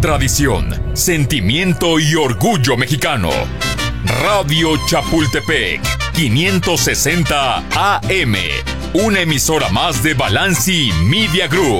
tradición, sentimiento y orgullo mexicano. Radio Chapultepec, 560 AM, una emisora más de Balanci Media Group.